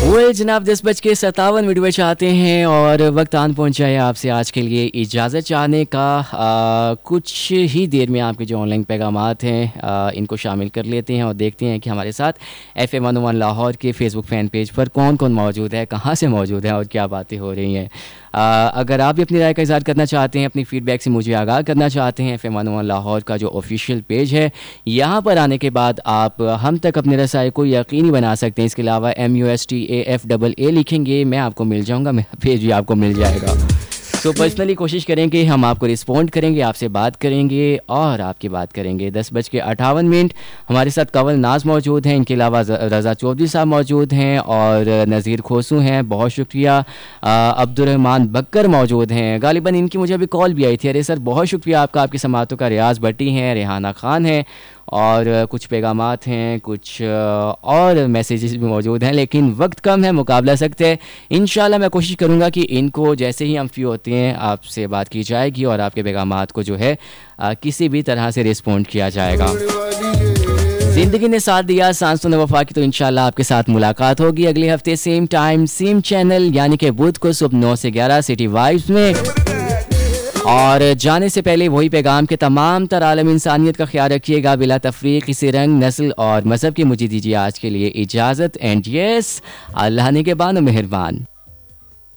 वो जनाब 10:57 पर चाहते हैं और वक्त आन पहुंचा है आपसे आज के लिए इजाज़त चाहने का। कुछ ही देर में आपके जो ऑनलाइन पैगामात हैं इनको शामिल कर लेते हैं और देखते हैं कि हमारे साथ FM 101 लाहौर के फेसबुक फ़ैन पेज पर कौन कौन मौजूद है, कहाँ से मौजूद है और क्या बातें हो रही हैं। अगर आप भी अपनी राय का इज़हार करना चाहते हैं, अपनी फ़ीडबैक से मुझे आगाह करना चाहते हैं, FM 101 लाहौर का जो ऑफिशियल पेज है, यहाँ पर आने के बाद आप हम तक अपने रसाई को यकीनी बना सकते हैं। इसके अलावा MUSTAFAA लिखेंगे, मैं आपको मिल जाऊँगा, मेरा पेज भी आपको मिल जाएगा। तो पर्सनली कोशिश करेंगे, हम आपको रिस्पॉन्ड करेंगे, आपसे बात करेंगे और आपकी बात करेंगे। 10:58 हमारे साथ कंवल नाज मौजूद हैं, इनके अलावा रज़ा चौधरी साहब मौजूद हैं और नज़ीर खोसू हैं, बहुत शुक्रिया। अब्दुर्रहमान बकर मौजूद हैं, गालिबन इनकी मुझे अभी कॉल भी आई थी। अरे सर बहुत शुक्रिया आपका, आपकी समातों का। रियाज भट्टी हैं, रेहाना खान है और कुछ पैगामात हैं, कुछ और मैसेजेस भी मौजूद हैं, लेकिन वक्त कम है, मुकाबला सख्त है। इंशाल्लाह मैं कोशिश करूंगा कि इनको जैसे ही हम फ्री होते हैं आपसे बात की जाएगी और आपके पैगामात को जो है किसी भी तरह से रिस्पॉन्ड किया जाएगा। ज़िंदगी ने साथ दिया, सांस तो वफा की, तो इंशाल्लाह आपके साथ मुलाकात होगी अगले हफ्ते सेम टाइम सेम चैनल, यानी कि बुध को सुबह 9 से 11 सिटी वाइब्स में। और जाने से पहले वही पैगाम के तमाम तर आलम इंसानियत का ख्याल रखिएगा, बिला तफरीक, किसी रंग, नस्ल और मज़हब की। मुझे दीजिए आज के लिए इजाज़त। एंड यस, अल्लाह ने के बानो मेहरबान।